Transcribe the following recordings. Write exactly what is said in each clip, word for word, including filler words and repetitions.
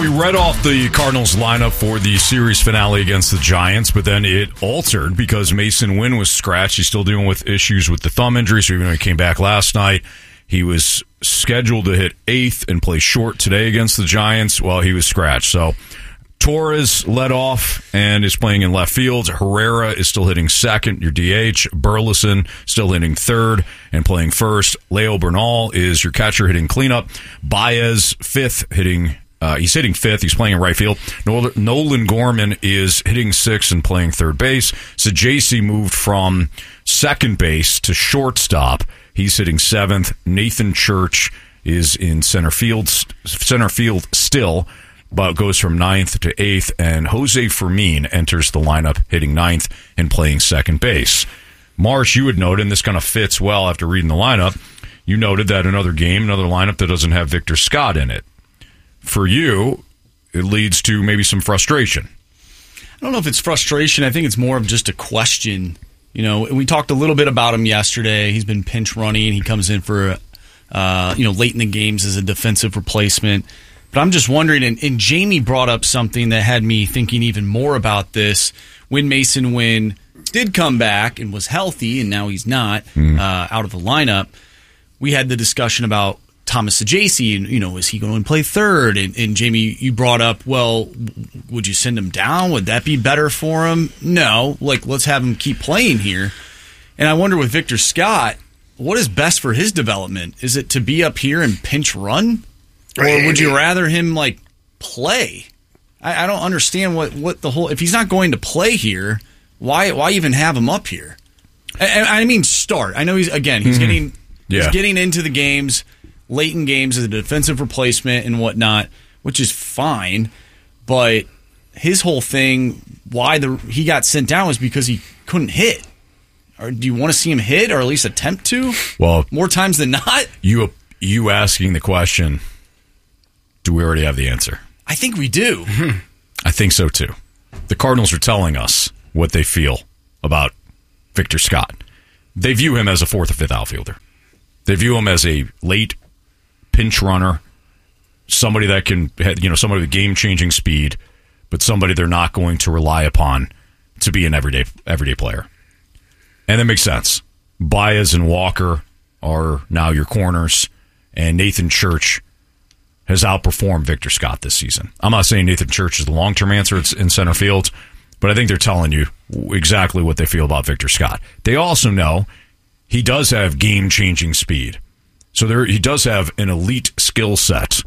We read off the Cardinals lineup for the series finale against the Giants, but then it altered because Mason Wynn was scratched. He's still dealing with issues with the thumb injury, so even though he came back last night, he was scheduled to hit eighth and play short today against the Giants while he was scratched. So Torres led off and is playing in left field. Herrera is still hitting second, your D H. Burleson still hitting third and playing first. Leo Bernal is your catcher hitting cleanup. Baez, fifth, hitting Uh, he's hitting fifth. He's playing in right field. Nolan Gorman is hitting sixth and playing third base. Sajaci moved from second base to shortstop. He's hitting seventh. Nathan Church is in center field, center field still, but goes from ninth to eighth. And Jose Fermin enters the lineup hitting ninth and playing second base. Marsh, you had noted, and this kind of fits well after reading the lineup, you noted that another game, another lineup that doesn't have Victor Scott in it. For you, it leads to maybe some frustration. I don't know if it's frustration. I think it's more of just a question. You know, we talked a little bit about him yesterday. He's been pinch running. He comes in for, uh, you know, late in the games as a defensive replacement. But I'm just wondering, and, and Jamie brought up something that had me thinking even more about this. When Mason Wynn did come back and was healthy, and now he's not, mm. uh, out of the lineup, we had the discussion about Thomas Sajaci, and, you know, is he going to play third? And, and Jamie, you brought up, well, would you send him down? Would that be better for him? No. Like, let's have him keep playing here. And I wonder with Victor Scott, what is best for his development? Is it to be up here and pinch run? Or would you rather him, like, play? I, I don't understand what, what the whole... If he's not going to play here, why why even have him up here? I, I mean, start. I know he's, again, he's mm-hmm. getting yeah. he's getting into the games... late in games as a defensive replacement and whatnot, which is fine. But his whole thing, why the he got sent down, was because he couldn't hit. Or do you want to see him hit, or at least attempt to? Well, more times than not. You you asking the question, do we already have the answer? I think we do. Mm-hmm. I think so too. The Cardinals are telling us what they feel about Victor Scott. They view him as a fourth or fifth outfielder. They view him as a late pinch runner, somebody that can, you know, somebody with game-changing speed, but somebody they're not going to rely upon to be an everyday everyday player. And that makes sense. Baez and Walker are now your corners, and Nathan Church has outperformed Victor Scott this season. I'm not saying Nathan Church is the long-term answer in center field, but I think they're telling you exactly what they feel about Victor Scott. They also know he does have game-changing speed. So there, he does have an elite skill set.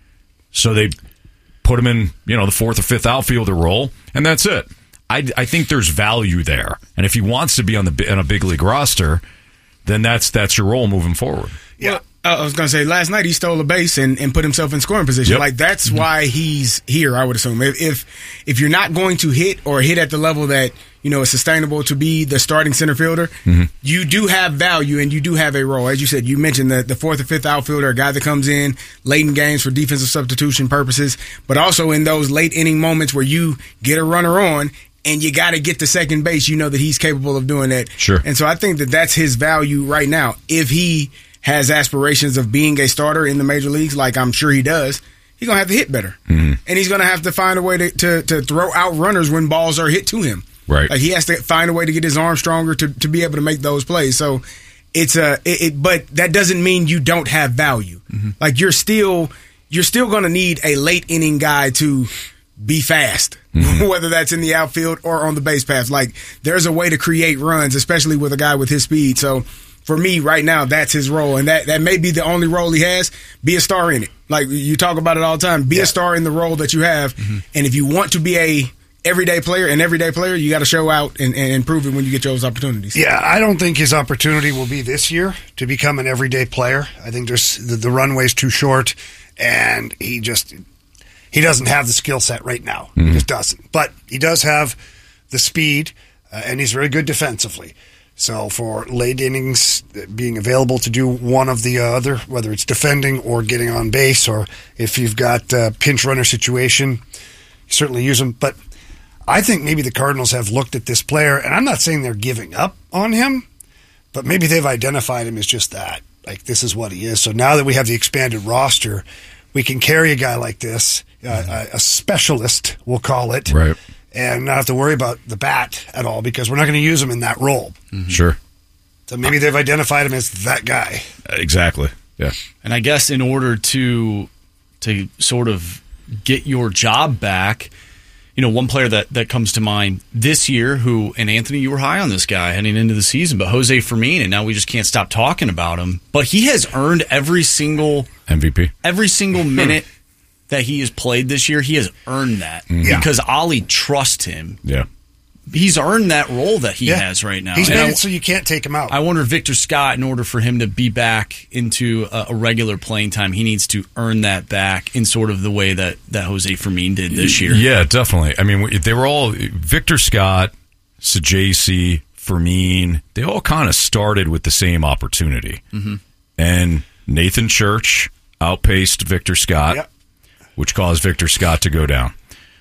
So they put him in, you know, the fourth or fifth outfielder role, and that's it. I, I think there's value there, and if he wants to be on the on a big league roster, then that's that's your role moving forward. Yeah, I was going to say last night he stole a base and, and put himself in scoring position. Yep. Like that's mm-hmm. why he's here. I would assume if, if if you're not going to hit or hit at the level that you know is sustainable to be the starting center fielder, mm-hmm. you do have value and you do have a role. As you said, you mentioned the the fourth or fifth outfielder, a guy that comes in late in games for defensive substitution purposes, but also in those late inning moments where you get a runner on. And you got to get to second base. You know that he's capable of doing that. Sure. And so I think that that's his value right now. If he has aspirations of being a starter in the major leagues, like I'm sure he does, he's going to have to hit better. Mm-hmm. And he's going to have to find a way to, to, to throw out runners when balls are hit to him. Right. Like he has to find a way to get his arm stronger to, to be able to make those plays. So it's a, it, it, but that doesn't mean you don't have value. Mm-hmm. Like you're still, you're still going to need a late inning guy to be fast, mm-hmm. whether that's in the outfield or on the base path. Like there's a way to create runs, especially with a guy with his speed. So for me right now, that's his role. And that, that may be the only role he has. Be a star in it. Like you talk about it all the time. Be yeah. a star in the role that you have. Mm-hmm. And if you want to be a everyday player, an everyday player, you got to show out and, and prove it when you get those opportunities. Yeah, I don't think his opportunity will be this year to become an everyday player. I think there's the, the runway's too short, and he just... He doesn't have the skill set right now. Mm-hmm. He just doesn't. But he does have the speed, uh, and he's very good defensively. So for late innings, being available to do one of the other, whether it's defending or getting on base, or if you've got a pinch runner situation, certainly use him. But I think maybe the Cardinals have looked at this player, and I'm not saying they're giving up on him, but maybe they've identified him as just that. Like, this is what he is. So now that we have the expanded roster, we can carry a guy like this uh, a specialist, we'll call it, Right. and not have to worry about the bat at all because we're not going to use him in that role. Mm-hmm. Sure. So maybe they've identified him as that guy. Exactly. Yeah. And I guess in order to to sort of get your job back, you know, one player that, that comes to mind this year who, and Anthony, you were high on this guy heading into the season, but Jose Fermin, and now we just can't stop talking about him. But he has earned every single M V P. every single minute that he has played this year. He has earned that Yeah. because Ollie trusts him. Yeah. He's earned that role that he Yeah. has right now. He's And made I- it so you can't take him out. I wonder if Victor Scott, in order for him to be back into a, a regular playing time, he needs to earn that back in sort of the way that, that Jose Fermin did this year. Yeah, definitely. I mean, they were all Victor Scott, Sajaci, Fermin. They all kind of started with the same opportunity, mm-hmm. and Nathan Church outpaced Victor Scott, Yep. which caused Victor Scott to go down.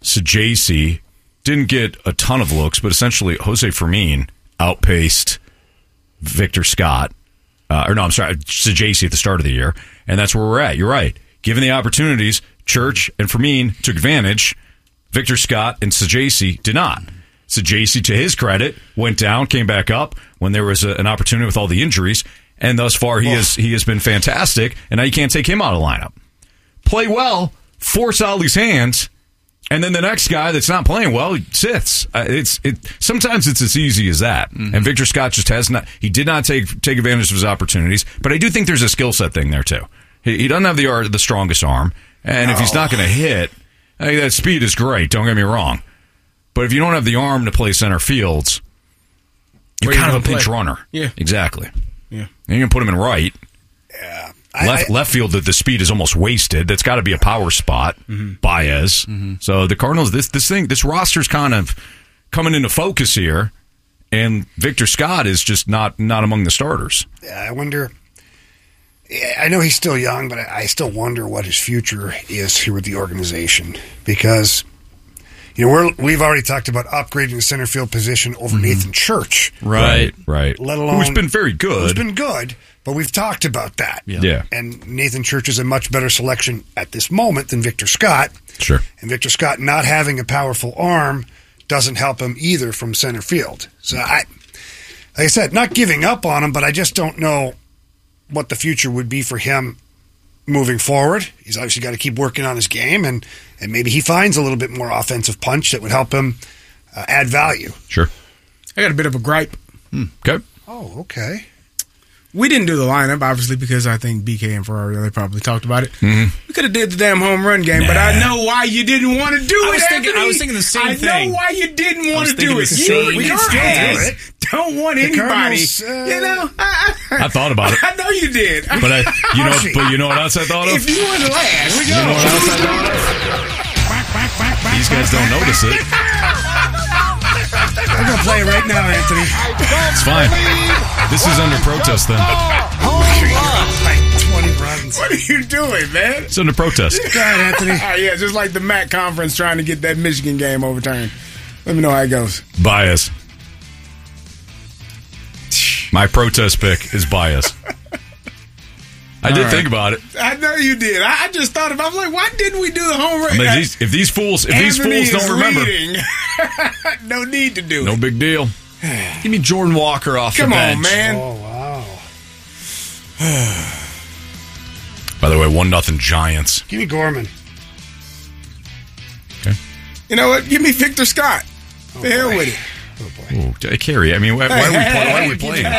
Sajaci didn't get a ton of looks, but essentially Jose Fermin outpaced Victor Scott, uh, or no, I'm sorry, Sajaci at the start of the year, and that's where we're at. You're right. Given the opportunities, Church and Fermin took advantage. Victor Scott and Sajaci did not. Sajaci, to his credit, went down, came back up when there was a, an opportunity with all the injuries, and thus far he has he has been fantastic. And now you can't take him out of the lineup. Play well, force Ollie's hands. And then the next guy that's not playing well he sits. Uh, it's it. Sometimes it's as easy as that. Mm-hmm. And Victor Scott just has not. He did not take take advantage of his opportunities. But I do think there's a skill set thing there too. He, he doesn't have the art, the strongest arm, and no. if he's not going to hit, I think that speed is great. Don't get me wrong. But if you don't have the arm to play center fields, you're Where kind you of a pinch play? runner. Yeah, exactly. Yeah, and you can put him in right. Yeah. Left, I, left field, the, the speed is almost wasted. That's got to be a power spot. Mm-hmm. Baez. Mm-hmm. So the Cardinals, this this thing, this roster's kind of coming into focus here, and Victor Scott is just not not among the starters. Yeah, I wonder. I know he's still young, but I still wonder what his future is here with the organization because, you know, we're we've already talked about upgrading the center field position over mm-hmm. Nathan Church, right, right. Let alone who's been very good, who's been good. But we've talked about that. Yeah. yeah. And Nathan Church is a much better selection at this moment than Victor Scott. Sure. And Victor Scott not having a powerful arm doesn't help him either from center field. So, I, like I said, not giving up on him, but I just don't know what the future would be for him moving forward. He's obviously got to keep working on his game, and, and maybe he finds a little bit more offensive punch that would help him uh, add value. Sure. I got a bit of a gripe. Hmm. Okay. Oh, okay. We didn't do the lineup, obviously, because I think B K and Ferrari, they probably talked about it. Mm-hmm. We could have did the damn home run game, nah. but I know why you didn't want to do I it, was thinking, Anthony. I was thinking the same I thing. I know why you didn't want to do thinking it. the You, same your thing. ass do don't want The anybody. Cardinals, uh, you know, I, I, I thought about it. I know you did. But I, you know, but you know what else I thought of? If you were the last, you know what else I thought of? These guys don't notice it. I'm going to play it right now, Anthony. It's fine. This is under protest then. twenty runs. What are you doing, man? It's under protest. Go ahead, Anthony. Ah, yeah, just like the M A C conference trying to get that Michigan game overturned. Let me know how it goes. Bias. My protest pick is bias. I did right. think about it. I know you did. I, I just thought about. I was like, why didn't we do the home run? I mean, if, these, if these fools, if these Anthony fools don't is remember, leading. No need to do no it. big deal. Give me Jordan Walker off Come the bench. on, man. Oh, wow. By the way, one nothing Giants. Give me Gorman. Okay. You know what? Give me Victor Scott. Oh, the hell boy. with it. Oh, Carey. I mean, why, why, are, we play, why are we playing?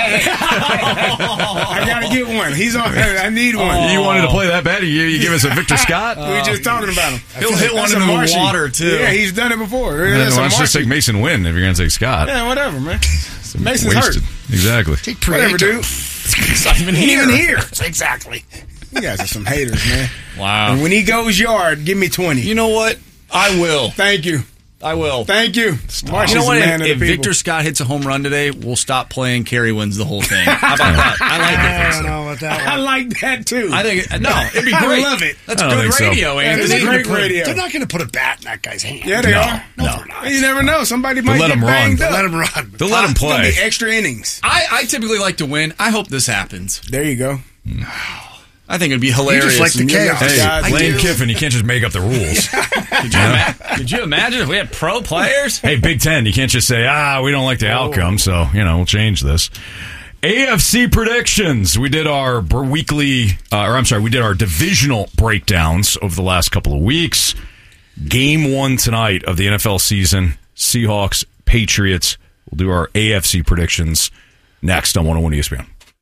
I gotta get one. He's on. I need one. Oh. You wanted to play that bad? You, you give us a Victor Scott? We were just talking about him. He'll hit one That's in a the Marshy. water, too. Yeah, he's done it before. Then That's why a don't you just Marshy. take Mason Wynn if you're going to take Scott? Yeah, whatever, man. Mason's Wasted. hurt. Exactly. Take Whatever, Prieto. dude. He's not even He here. ain't even here. Exactly. You guys are some haters, man. Wow. And when he goes yard, give me twenty. You know what? I will. Thank you. I will. Thank you. Marshy's You know what? the man If, of if the people. Victor Scott hits a home run today, we'll stop playing Carey wins the whole thing. How about that? I like I it. don't know about that I one. like that too. I think it, no, it'd be I great. love it. That's I don't good think so. radio, That Anthony. is great Put- radio. They're not going to put a bat in that guy's hand. Yeah, they No, are. No, no. they're not. You never know. Somebody might let get him run. banged up. Let him run. They'll let him It's gonna play. be extra innings. I, I typically like to win. I hope this happens. There you go. I think it'd be hilarious. You just like the And- chaos. Hey, God, Lane do. Kiffin, you can't just make up the rules. Could you, ima- could you imagine if we had pro players? Hey, Big Ten, you can't just say, ah, we don't like the outcome, so, you know, we'll change this. A F C predictions. We did our br- weekly, uh, or I'm sorry, we did our divisional breakdowns over the last couple of weeks. Game one tonight of the N F L season, Seahawks, Patriots. We'll do our A F C predictions next on one oh one E S P N.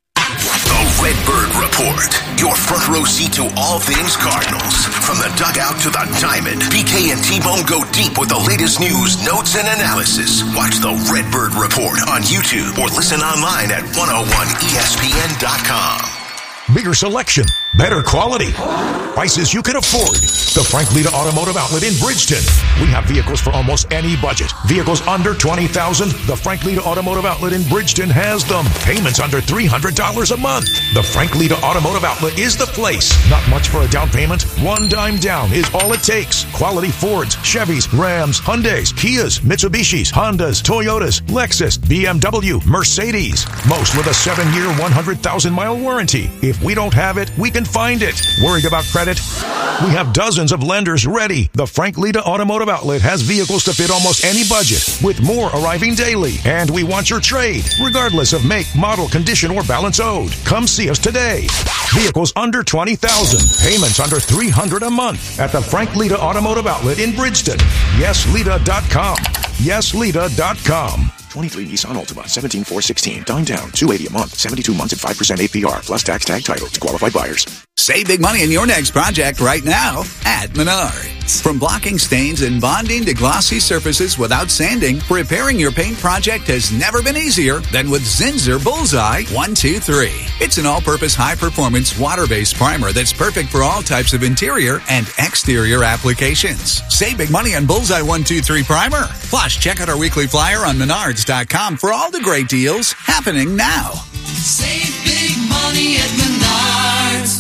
The Redbird Report, your front row seat to all things Cardinals. From the dugout to the diamond, B K and T-Bone go deep with the latest news, notes, and analysis. Watch the Redbird Report on YouTube or listen online at one oh one E S P N dot com. Bigger selection, better quality, prices you can afford. The Frank Lita Automotive Outlet in Bridgeton. We have vehicles for almost any budget. Vehicles under twenty thousand dollars. The Frank Lita Automotive Outlet in Bridgeton has them. Payments under three hundred dollars a month. The Frank Lita Automotive Outlet is the place. Not much for a down payment. One dime down is all it takes. Quality Fords, Chevys, Rams, Hyundais, Kias, Mitsubishis, Hondas, Toyotas, Lexus, B M W, Mercedes. Most with a seven-year, one hundred thousand mile warranty. If we don't have it, we can find it. Worried about credit? We have dozens of lenders ready. The Frank Lita Automotive Outlet has vehicles to fit almost any budget, with more arriving daily. And we want your trade, regardless of make, model, condition, or balance owed. Come see us today. Vehicles under twenty thousand dollars. Payments under three hundred dollars a month at the Frank Lita Automotive Outlet in Bridgeton. yes lita dot com. yes lita dot com. twenty-three Nissan Altima, seventeen four sixteen. Dime down, two hundred eighty a month, seventy-two months at five percent A P R, plus tax tag title to qualified buyers. Save big money in your next project right now at Menards. From blocking stains and bonding to glossy surfaces without sanding, preparing your paint project has never been easier than with Zinsser Bullseye one two three. It's an all-purpose high-performance water-based primer that's perfect for all types of interior and exterior applications. Save big money on Bullseye one two three primer. Plus, check out our weekly flyer on Menards dot com for all the great deals happening now. Save big money at Menards.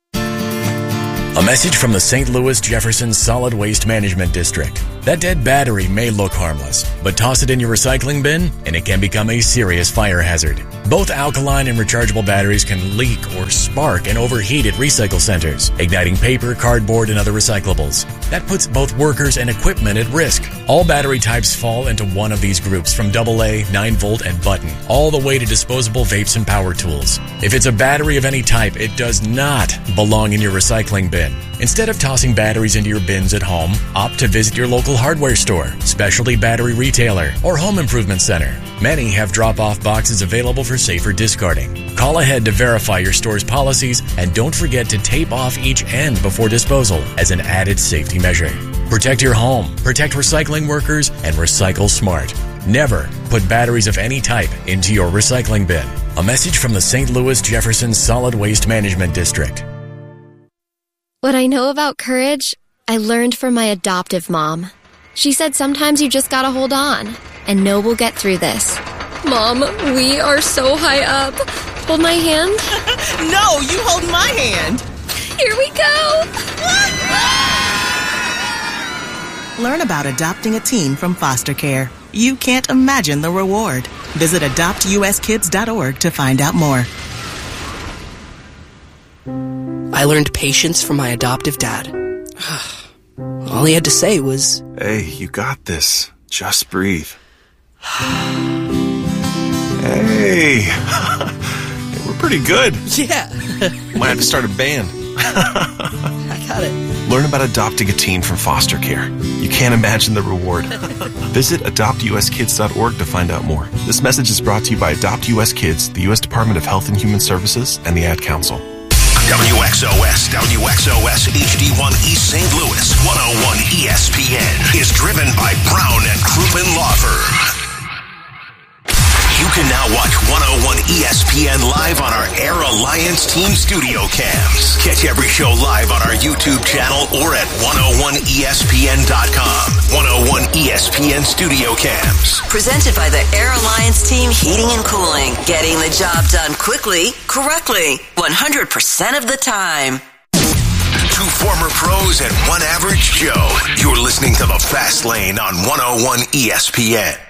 A message from the Saint Louis Jefferson Solid Waste Management District. That dead battery may look harmless, but toss it in your recycling bin and it can become a serious fire hazard. Both alkaline and rechargeable batteries can leak or spark and overheat at recycle centers, igniting paper, cardboard, and other recyclables. That puts both workers and equipment at risk. All battery types fall into one of these groups, from double A, nine volt, and button, all the way to disposable vapes and power tools. If it's a battery of any type, it does not belong in your recycling bin. Instead of tossing batteries into your bins at home, opt to visit your local hardware store, specialty battery retailer, or home improvement center. Many have drop-off boxes available for safer discarding. Call ahead to verify your store's policies, and don't forget to tape off each end before disposal as an added safety measure. Protect your home, protect recycling workers, and recycle smart. Never put batteries of any type into your recycling bin. A message from the Saint Louis Jefferson Solid Waste Management District. What I know about courage, I learned from my adoptive mom. She said sometimes you just gotta hold on and know we'll get through this. Mom, we are so high up. Hold my hand. No, you hold my hand. Here we go. Learn about adopting a teen from foster care. You can't imagine the reward. Visit adopt u s kids dot org to find out more. I learned patience from my adoptive dad. All he had to say was, "Hey, you got this. Just breathe." Hey, we're pretty good. Yeah. Might have to start a band. I got it. Learn about adopting a teen from foster care. You can't imagine the reward. Visit adopt u s kids dot org to find out more. This message is brought to you by Adopt U S Kids, the U S Department of Health and Human Services, and the Ad Council. W X O S, W X O S H D one East Saint Louis, one oh one E S P N is driven by Brown and Crouppen Law Firm. You can now watch one oh one E S P N live on our Air Alliance Team Studio Cams. Catch every show live on our YouTube channel or at one oh one E S P N dot com. one oh one E S P N Studio Cams. Presented by the Air Alliance Team Heating and Cooling. Getting the job done quickly, correctly, one hundred percent of the time. Two former pros and one average Joe. You're listening to The Fast Lane on one oh one E S P N.